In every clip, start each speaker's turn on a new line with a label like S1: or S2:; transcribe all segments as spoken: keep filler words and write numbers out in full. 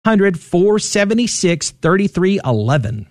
S1: hundred, four seven six, three three one one.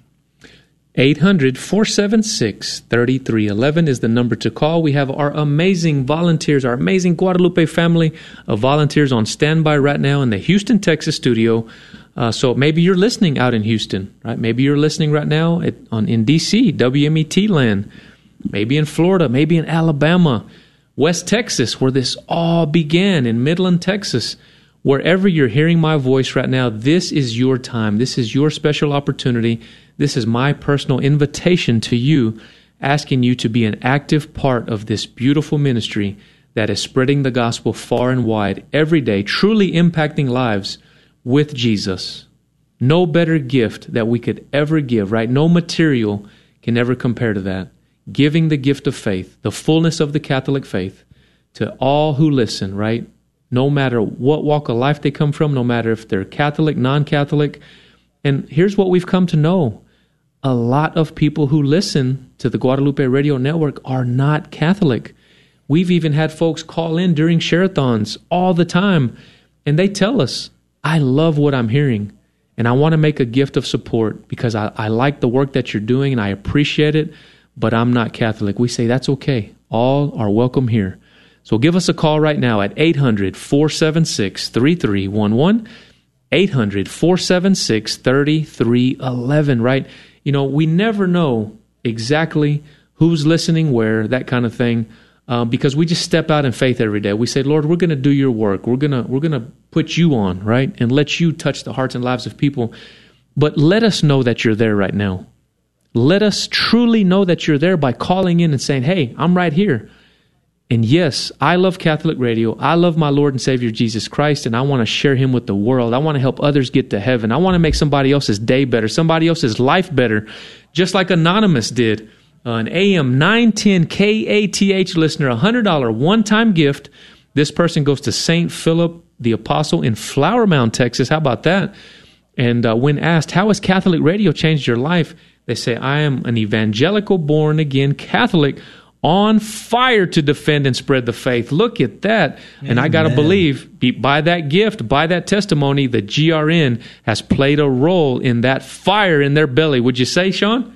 S2: eight hundred, four seven six, three three one one is the number to call. We have our amazing volunteers, our amazing Guadalupe family of volunteers on standby right now in the Houston, Texas studio. Uh, so maybe you're listening out in Houston, right? Maybe you're listening right now at, on in D C, W M E T land, maybe in Florida, maybe in Alabama, West Texas, where this all began, in Midland, Texas. Wherever you're hearing my voice right now, this is your time. This is your special opportunity. This is my personal invitation to you, asking you to be an active part of this beautiful ministry that is spreading the gospel far and wide every day, truly impacting lives with Jesus. No better gift that we could ever give, right? No material can ever compare to that. Giving the gift of faith, the fullness of the Catholic faith, to all who listen, right? No matter what walk of life they come from, no matter if they're Catholic, non-Catholic. And here's what we've come to know. A lot of people who listen to the Guadalupe Radio Network are not Catholic. We've even had folks call in during share-a-thons all the time, and they tell us, I love what I'm hearing, and I want to make a gift of support because I, I like the work that you're doing, and I appreciate it, but I'm not Catholic. We say, that's okay. All are welcome here. So give us a call right now at eight hundred, four seven six, three three one one, eight hundred, four seven six, three three one one, right? You know, we never know exactly who's listening where, that kind of thing, uh, because we just step out in faith every day. We say, Lord, we're going to do your work. We're going to we're going to put you on, right, and let you touch the hearts and lives of people. But let us know that you're there right now. Let us truly know that you're there by calling in and saying, hey, I'm right here. And yes, I love Catholic radio. I love my Lord and Savior Jesus Christ, and I want to share him with the world. I want to help others get to heaven. I want to make somebody else's day better, somebody else's life better, just like Anonymous did. Uh, an A M nine ten K A T H listener, a one hundred dollars one-time gift. This person goes to Saint Philip the Apostle in Flower Mound, Texas. How about that? And uh, when asked, how has Catholic radio changed your life? They say, I am an evangelical, born-again Catholic on fire to defend and spread the faith. Look at that. Amen. And I got to believe, by that gift, by that testimony, the G R N has played a role in that fire in their belly. Would you say, Sean?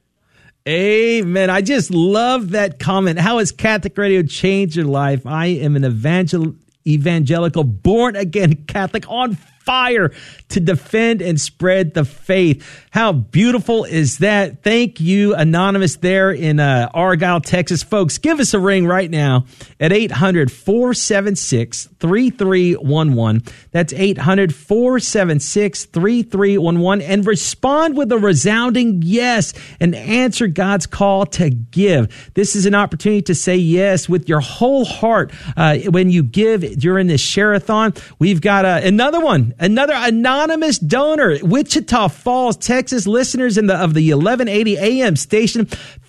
S1: Amen. I just love that comment. How has Catholic radio changed your life? I am an evangel- evangelical, born-again Catholic on fire to defend and spread the faith. How beautiful is that? Thank you, Anonymous, there in uh, Argyle, Texas. Folks, give us a ring right now at eight hundred, four seven six, three three one one. That's eight hundred, four seven six, three three one one. And respond with a resounding yes and answer God's call to give. This is an opportunity to say yes with your whole heart uh, when you give during this share-a-thon. We've got uh, another one. Another anonymous donor, Wichita Falls, Texas listeners in the of the eleven eighty A M station.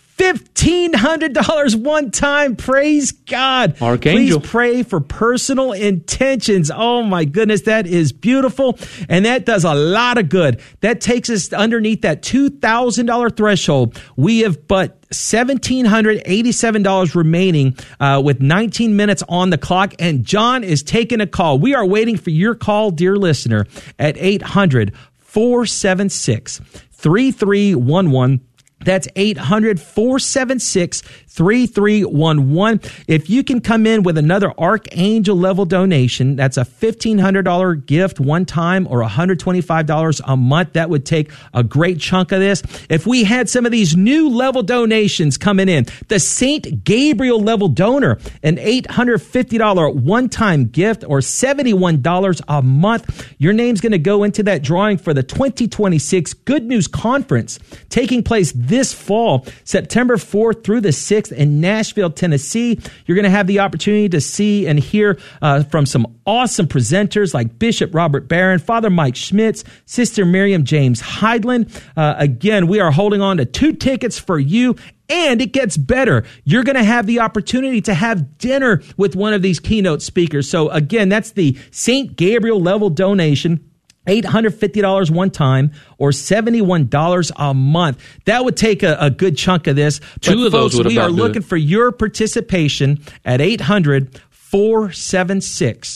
S1: fifteen hundred dollars one time. Praise God.
S2: Archangel.
S1: Please pray for personal intentions. Oh my goodness, that is beautiful. And that does a lot of good. That takes us underneath that two thousand dollars threshold. We have but one thousand seven hundred eighty-seven dollars remaining uh, with nineteen minutes on the clock. And John is taking a call. We are waiting for your call, dear listener, at eight hundred, four seven six, three three one one. That's eight hundred, four seven six, three three one one. If you can come in with another Archangel level donation, that's a fifteen hundred dollars gift one time or one hundred twenty-five dollars a month. That would take a great chunk of this. If we had some of these new level donations coming in, the Saint Gabriel level donor, an eight hundred fifty dollars one-time gift or seventy-one dollars a month. Your name's going to go into that drawing for the twenty twenty-six Good News Conference taking place this fall, September fourth through the sixth in Nashville, Tennessee. You're going to have the opportunity to see and hear uh, from some awesome presenters like Bishop Robert Barron, Father Mike Schmitz, Sister Miriam James Heidland. Uh, again, we are holding on to two tickets for you. And it gets better. You're going to have the opportunity to have dinner with one of these keynote speakers. So again, that's the Saint Gabriel level donation. eight hundred fifty dollars one time or seventy-one dollars a month. That would take a, a good chunk of this.
S2: Two
S1: but
S2: of
S1: folks,
S2: those would
S1: we
S2: about
S1: are
S2: do
S1: looking
S2: it.
S1: for your participation at eight hundred, four seven six,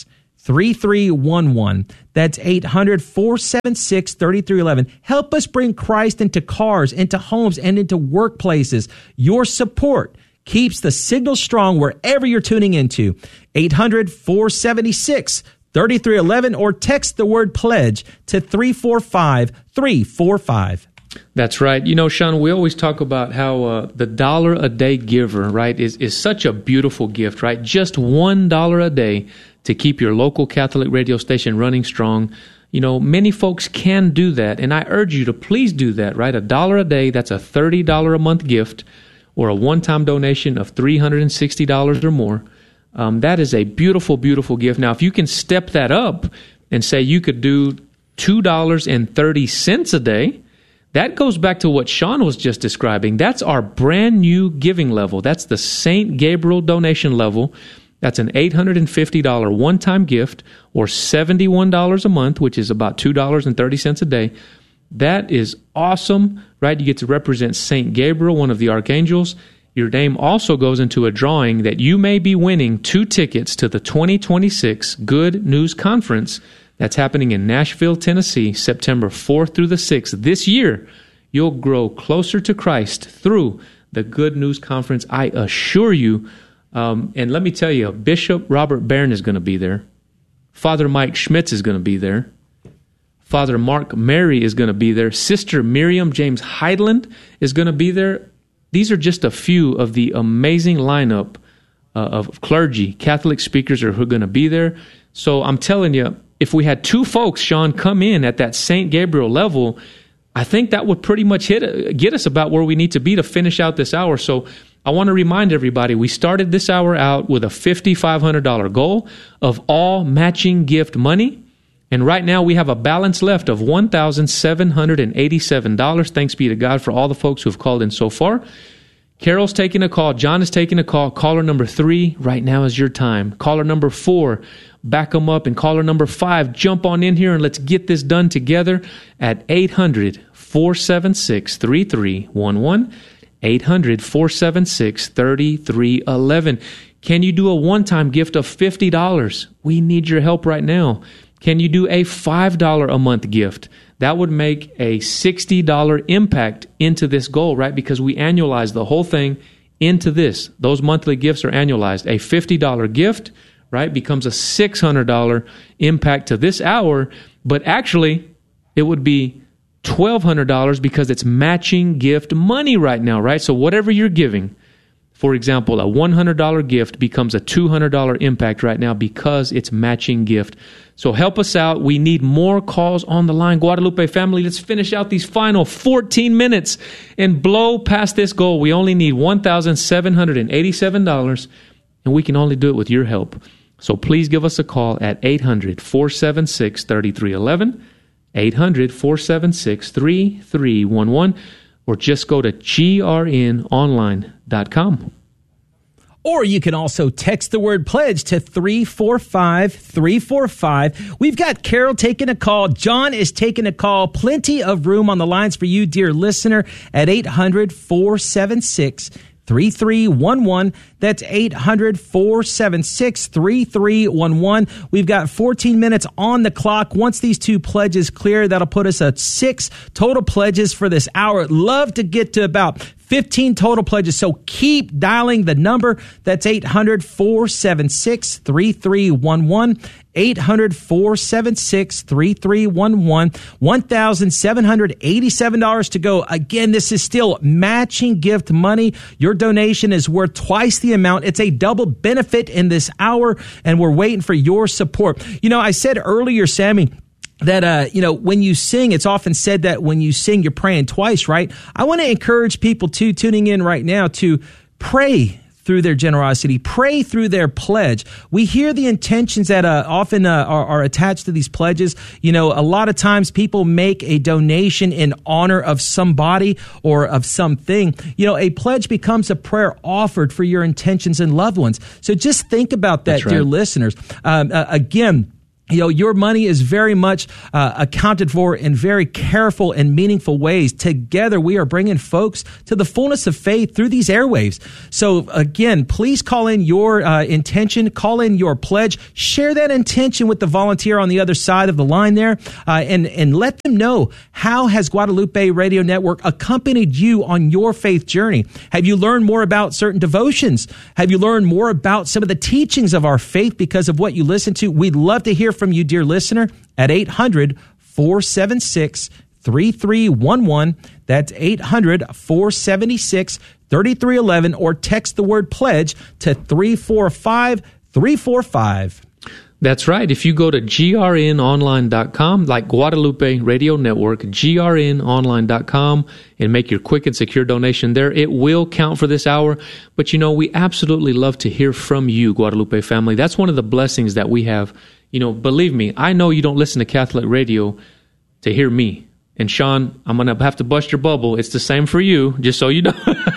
S1: three three one one. That's eight hundred, four seven six, three three one one. Help us bring Christ into cars, into homes, and into workplaces. Your support keeps the signal strong wherever you're tuning into. eight hundred, four seven six, three three one one or text the word pledge to three four five, three four five.
S2: That's right. You know, Sean, we always talk about how uh, the dollar a day giver, right, is, is such a beautiful gift, right? Just one dollar a day to keep your local Catholic radio station running strong. You know, many folks can do that, and I urge you to please do that, right? A dollar a day, that's a thirty dollars a month gift, or a one-time donation of three hundred sixty dollars or more. Um, that is a beautiful, beautiful gift. Now, if you can step that up and say you could do two dollars and thirty cents a day, that goes back to what Sean was just describing. That's our brand new giving level. That's the Saint Gabriel donation level. That's an eight hundred fifty dollars one-time gift, or seventy-one dollars a month, which is about two dollars and thirty cents a day. That is awesome, right? You get to represent Saint Gabriel, one of the archangels. Your name also goes into a drawing that you may be winning two tickets to the twenty twenty-six Good News Conference. That's happening in Nashville, Tennessee, September fourth through the sixth. This year, you'll grow closer to Christ through the Good News Conference, I assure you. Um, and let me tell you, Bishop Robert Barron is going to be there. Father Mike Schmitz is going to be there. Father Mark Mary is going to be there. Sister Miriam James Heidland is going to be there. These are just a few of the amazing lineup uh, of clergy, Catholic speakers who are going to be there. So I'm telling you, if we had two folks, Sean, come in at that Saint Gabriel level, I think that would pretty much hit get us about where we need to be to finish out this hour. So I want to remind everybody, we started this hour out with a five thousand five hundred dollars goal of all matching gift money. And right now we have a balance left of one thousand seven hundred eighty-seven dollars. Thanks be to God for all the folks who have called in so far. Carol's taking a call. John is taking a call. Caller number three, right now is your time. Caller number four, back them up. And caller number five, jump on in here and let's get this done together at eight hundred, four seven six, three three one one. eight hundred, four seven six, three three one one. Can you do a one-time gift of fifty dollars? We need your help right now. Can you do a five dollars a month gift? That would make a sixty dollars impact into this goal, right? Because we annualize the whole thing into this. Those monthly gifts are annualized. A fifty dollars gift, right, becomes a six hundred dollars impact to this hour, but actually it would be twelve hundred dollars because it's matching gift money right now, right? So whatever you're giving, for example, a one hundred dollars gift becomes a two hundred dollars impact right now because it's matching gift. So help us out. We need more calls on the line. Guadalupe family, let's finish out these final fourteen minutes and blow past this goal. We only need one thousand seven hundred eighty-seven dollars, and we can only do it with your help. So please give us a call at eight hundred, four seven six, three three one one, eight hundred, four seven six, three three one one, or just go to G R N online dot com.
S1: Or you can also text the word pledge to three four five, three four five. We've got Carol taking a call. John is taking a call. Plenty of room on the lines for you, dear listener, at eight hundred, four seven six, three three one one. That's eight hundred, four seven six, three three one one. We've got fourteen minutes on the clock. Once these two pledges clear, that'll put us at six total pledges for this hour. Love to get to about fifteen total pledges, so keep dialing the number. That's eight hundred, four seven six, three three one one. eight hundred, four seven six, three three one one. one thousand seven hundred eighty-seven dollars to go. Again, this is still matching gift money. Your donation is worth twice the amount. It's a double benefit in this hour, and we're waiting for your support. You know, I said earlier, Sammy, that, uh, you know, when you sing, it's often said that when you sing, you're praying twice, right? I want to encourage people, too, tuning in right now to pray through their generosity, pray through their pledge. We hear the intentions that uh, often uh, are, are attached to these pledges. You know, a lot of times people make a donation in honor of somebody or of something. You know, a pledge becomes a prayer offered for your intentions and loved ones. So just think about that,
S2: That's right.
S1: dear listeners. Um, uh, again, You know, your money is very much uh, accounted for in very careful and meaningful ways. Together, we are bringing folks to the fullness of faith through these airwaves. So again, please call in your uh, intention, call in your pledge, share that intention with the volunteer on the other side of the line there, uh, and, and let them know, how has Guadalupe Radio Network accompanied you on your faith journey? Have you learned more about certain devotions? Have you learned more about some of the teachings of our faith because of what you listen to? We'd love to hear from you, dear listener, at eight hundred, four seven six, three three one one. That's eight hundred, four seven six, three three one one, or text the word pledge to three four five, three four five.
S2: That's right. If you go to G R N online dot com, like Guadalupe Radio Network, G R N online dot com, and make your quick and secure donation there, it will count for this hour. But you know, we absolutely love to hear from you, Guadalupe family. That's one of the blessings that we have. You know, believe me, I know you don't listen to Catholic radio to hear me. And Sean, I'm going to have to bust your bubble. It's the same for you, just so you know.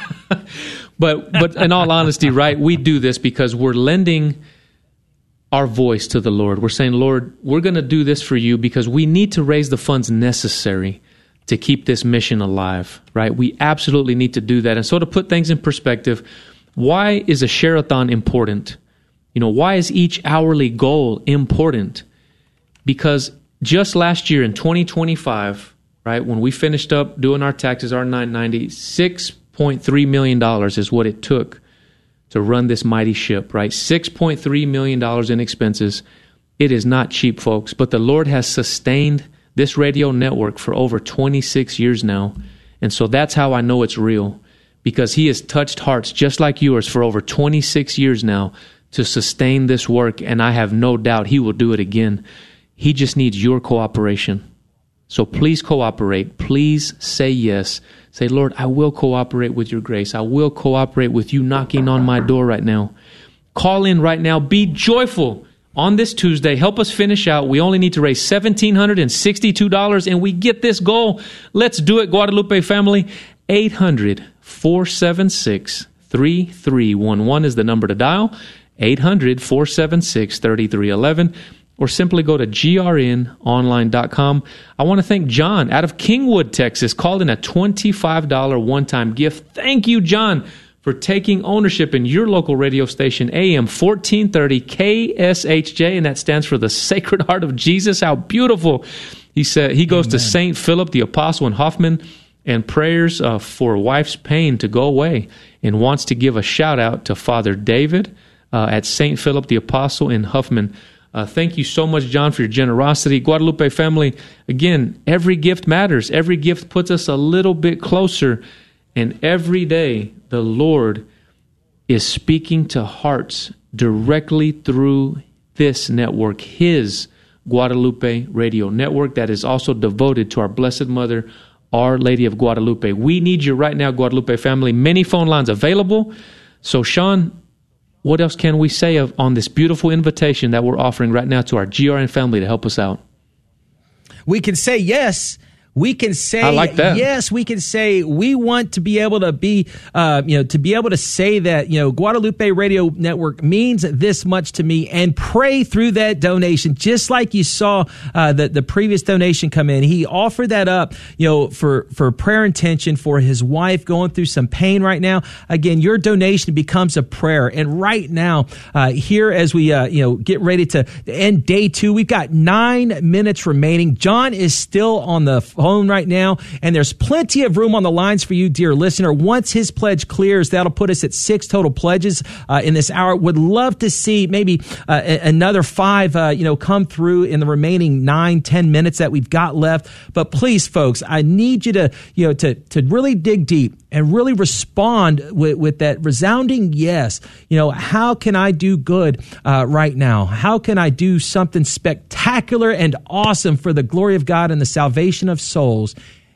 S2: but but in all honesty, right, we do this because we're lending our voice to the Lord. We're saying, Lord, we're going to do this for you because we need to raise the funds necessary to keep this mission alive, right? We absolutely need to do that. And so to put things in perspective, why is a share-a-thon important? You know, why is each hourly goal important? Because just last year in twenty twenty-five, right, when we finished up doing our taxes, our nine ninety, six point three million dollars is what it took to run this mighty ship, right? six point three million dollars in expenses. It is not cheap, folks, but the Lord has sustained this radio network for over twenty-six years now. And so that's how I know it's real, because He has touched hearts just like yours for over twenty-six years now to sustain this work, and I have no doubt He will do it again. He just needs your cooperation. So please cooperate. Please say yes. Say, Lord, I will cooperate with your grace. I will cooperate with you knocking on my door right now. Call in right now. Be joyful on this Tuesday. Help us finish out. We only need to raise one thousand seven hundred sixty-two dollars, and we get this goal. Let's do it, Guadalupe family. eight hundred, four seven six, three three one one is the number to dial. eight hundred, four seven six, three three one one, or simply go to G R N online dot com. I want to thank John out of Kingwood, Texas, called in a twenty-five dollars one-time gift. Thank you, John, for taking ownership in your local radio station, A M fourteen thirty K S H J, and that stands for the Sacred Heart of Jesus. How beautiful. He said he goes Amen. To Saint Philip the Apostle in Huffman, and prayers uh, for wife's pain to go away, and wants to give a shout out to Father David Uh, at Saint Philip the Apostle in Huffman. Uh, thank you so much, John, for your generosity. Guadalupe family, again, every gift matters. Every gift puts us a little bit closer. And every day, the Lord is speaking to hearts directly through this network, His Guadalupe Radio Network, that is also devoted to our Blessed Mother, Our Lady of Guadalupe. We need you right now, Guadalupe family. Many phone lines available. So, Sean, what else can we say of, on this beautiful invitation that we're offering right now to our G R N family to help us out?
S1: We can say yes. We can say,
S2: I like that.
S1: Yes, we can say we want to be able to be, uh, you know, to be able to say that, you know, Guadalupe Radio Network means this much to me, and pray through that donation, just like you saw uh, the, the previous donation come in. He offered that up, you know, for, for prayer intention for his wife going through some pain right now. Again, your donation becomes a prayer. And right now, uh, here as we, uh, you know, get ready to end day two, we've got nine minutes remaining. John is still on the phone right now, and there's plenty of room on the lines for you, dear listener. Once his pledge clears, that'll put us at six total pledges uh, in this hour. Would love to see maybe uh, another five, uh, you know, come through in the remaining nine, ten minutes that we've got left. But please, folks, I need you to, you know, to to really dig deep and really respond with, with that resounding yes. You know, how can I do good uh, right now? How can I do something spectacular and awesome for the glory of God and the salvation of souls?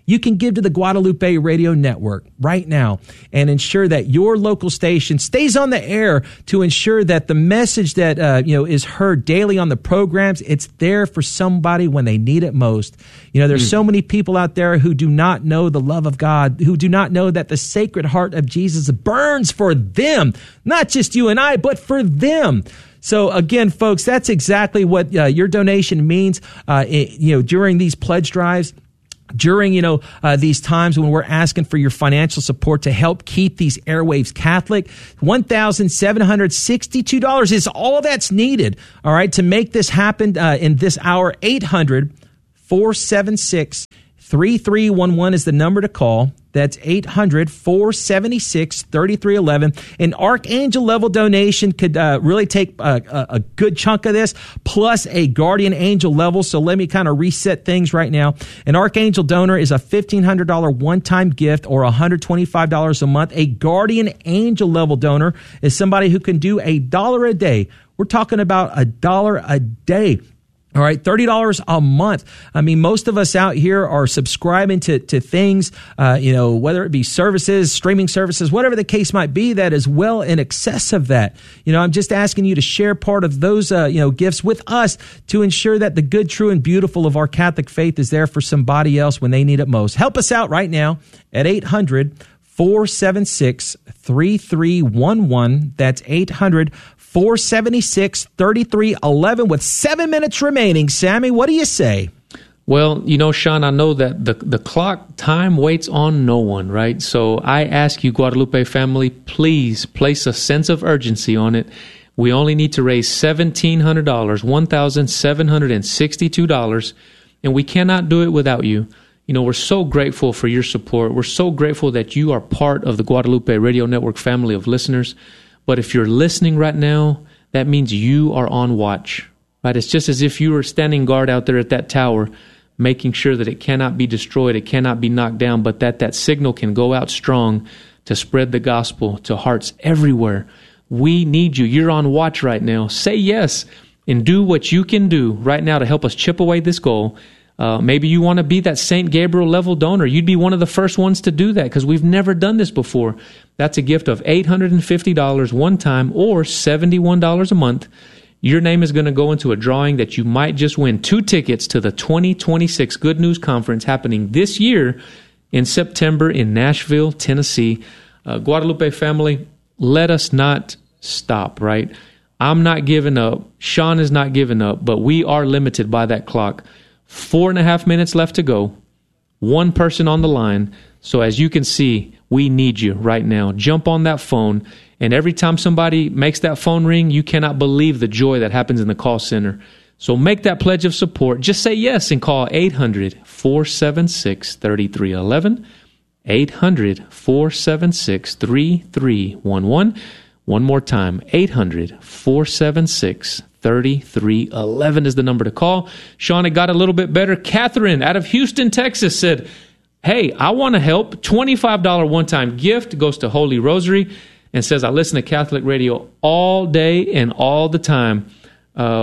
S1: you can give to the Guadalupe Radio Network right now and ensure that your local station stays on the air to ensure that the message that uh, you know is heard daily on the programs, it's there for somebody when they need it most. You know, there's mm. so many people out there who do not know the love of God, who do not know that the Sacred Heart of Jesus burns for them, not just you and I, but for them. So again, folks, that's exactly what uh, your donation means. Uh, it, you know, during these pledge drives. During, you know, uh, these times when we're asking for your financial support to help keep these airwaves Catholic, one thousand seven hundred sixty-two dollars is all that's needed, all right, to make this happen uh, in this hour. Eight hundred, four seven six, three three one one is the number to call. That's eight hundred, four seven six, three three one one. An Archangel level donation could uh, really take a, a, a good chunk of this, plus a Guardian Angel level. So let me kind of reset things right now. An Archangel donor is a fifteen hundred dollars one-time gift or one hundred twenty-five dollars a month. A Guardian Angel level donor is somebody who can do a dollar a day. We're talking about a dollar a day. All right, thirty dollars a month. I mean, most of us out here are subscribing to, to things, uh, you know, whether it be services, streaming services, whatever the case might be, that is well in excess of that. You know, I'm just asking you to share part of those, uh, you know, gifts with us to ensure that the good, true, and beautiful of our Catholic faith is there for somebody else when they need it most. Help us out right now at eight hundred, four seven six, three three one one. That's eight hundred, four seven six, three three one one with seven minutes remaining. Sammy, what do you say?
S2: Well, you know, Sean, I know that the, the clock time waits on no one, right? So I ask you, Guadalupe family, please place a sense of urgency on it. We only need to raise seventeen hundred dollars, one thousand seven hundred sixty-two dollars, and we cannot do it without you. You know, we're so grateful for your support. We're so grateful that you are part of the Guadalupe Radio Network family of listeners. But if you're listening right now, that means you are on watch, right? It's just as if you were standing guard out there at that tower, making sure that it cannot be destroyed, it cannot be knocked down, but that that signal can go out strong to spread the gospel to hearts everywhere. We need you. You're on watch right now. Say yes and do what you can do right now to help us chip away this goal. Uh, maybe you want to be that Saint Gabriel level donor. You'd be one of the first ones to do that because we've never done this before. That's a gift of eight hundred fifty dollars one time or seventy-one dollars a month. Your name is going to go into a drawing that you might just win two tickets to the twenty twenty-six Good News Conference happening this year in September in Nashville, Tennessee. Uh, Guadalupe family, let us not stop, right? I'm not giving up. Sean is not giving up, but we are limited by that clock. Four and a half minutes left to go. One person on the line. So as you can see, we need you right now. Jump on that phone. And every time somebody makes that phone ring, you cannot believe the joy that happens in the call center. So make that pledge of support. Just say yes and call eight hundred, four seven six, three three one one. eight hundred, four seven six, three three one one. One more time, eight hundred, four seven six, three three one one is the number to call. Sean, it got a little bit better. Catherine out of Houston, Texas said, hey, I want to help. twenty-five dollars one-time gift goes to Holy Rosary and says, I listen to Catholic radio all day and all the time. Uh,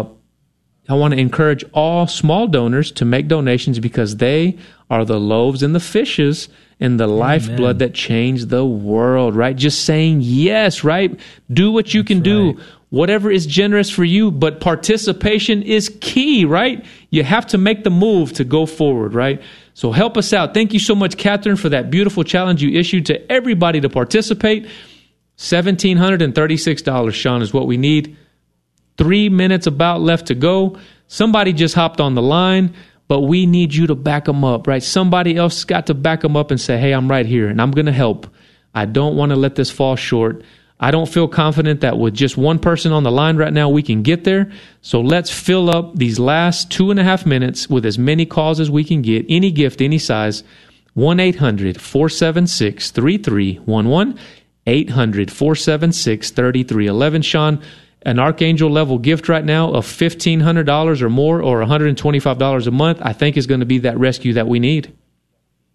S2: I want to encourage all small donors to make donations because they are the loaves and the fishes and the lifeblood that changed the world, right? Just saying yes, right? Do what you can do. Right. Whatever is generous for you, but participation is key, right? You have to make the move to go forward, right? So help us out. Thank you so much, Catherine, for that beautiful challenge you issued to everybody to participate. one thousand seven hundred thirty-six dollars, Sean, is what we need. Three minutes about left to go. Somebody just hopped on the line, but we need you to back them up, right? Somebody else got to back them up and say, hey, I'm right here, and I'm going to help. I don't want to let this fall short. I don't feel confident that with just one person on the line right now, we can get there. So let's fill up these last two and a half minutes with as many calls as we can get, any gift, any size. one eight hundred, four seven six, three three one one. eight hundred, four seven six, three three one one. Sean, an Archangel level gift right now of fifteen hundred dollars or more or one hundred twenty-five dollars a month, I think is going to be that rescue that we need.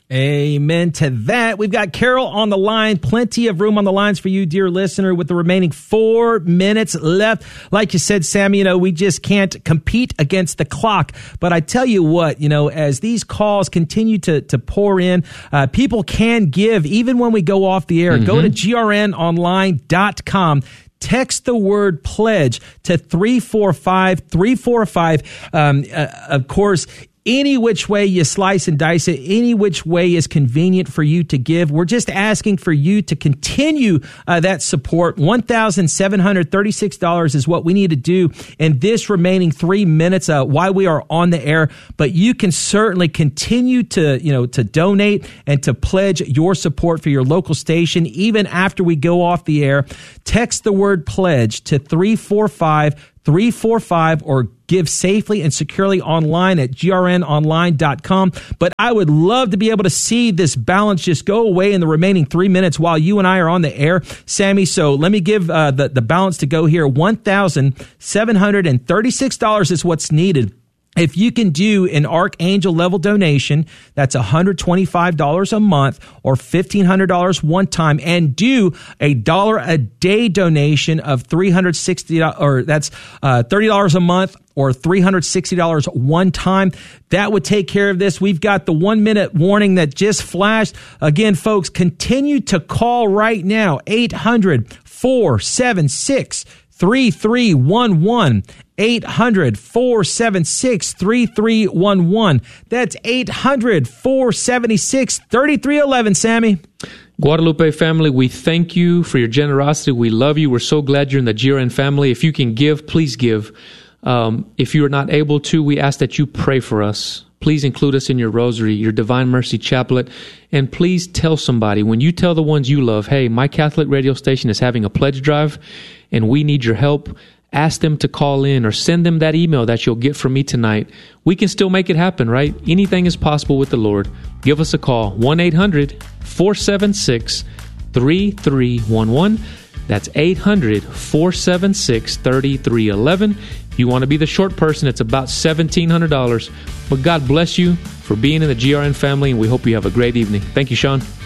S1: Amen to that. We've got Carol on the line. Plenty of room on the lines for you, dear listener, with the remaining four minutes left. Like you said, Sammy, you know, we just can't compete against the clock. But I tell you what, you know, as these calls continue to, to pour in, uh, people can give even when we go off the air. Mm-hmm. Go to G R N online dot com. Text the word pledge to three four five three four five. Um, uh, of course, any which way you slice and dice it, any which way is convenient for you to give. We're just asking for you to continue uh, that support. one thousand seven hundred thirty-six dollars is what we need to do in this remaining three minutes uh, while we are on the air. But you can certainly continue to, you know, to donate and to pledge your support for your local station even after we go off the air. Text the word pledge to three four five three four five or give safely and securely online at G R N online dot com. But I would love to be able to see this balance just go away in the remaining three minutes while you and I are on the air, Sammy. So let me give uh, the, the balance to go here. one thousand seven hundred thirty-six dollars is what's needed. If you can do an Archangel level donation, that's one hundred twenty-five dollars a month or fifteen hundred dollars one time, and do a dollar a day donation of three hundred sixty dollars, or that's uh, thirty dollars a month or three hundred sixty dollars one time. That would take care of this. We've got the one minute warning that just flashed. Again, folks, continue to call right now. eight hundred four seven six three three one one. eight hundred four seven six three three one one. That's eight hundred four seven six three three one one, Sammy.
S2: Guadalupe family, we thank you for your generosity. We love you. We're so glad you're in the G R N family. If you can give, please give. Um, if you are not able to, we ask that you pray for us. Please include us in your rosary, your Divine Mercy Chaplet, and please tell somebody, when you tell the ones you love, hey, my Catholic radio station is having a pledge drive and we need your help, ask them to call in or send them that email that you'll get from me tonight. We can still make it happen, right? Anything is possible with the Lord. Give us a call, one eight hundred four seven six three three one one. That's eight hundred four seven six three three one one. If you want to be the short person, it's about seventeen hundred dollars. But God bless you for being in the G R N family, and we hope you have a great evening. Thank you, Sean.